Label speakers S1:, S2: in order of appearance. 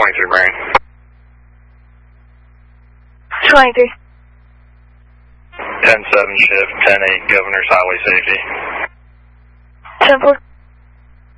S1: 23 Marine.
S2: 23.
S1: 10-7 shift, 10-8 Governor's Highway Safety.
S2: 10-4.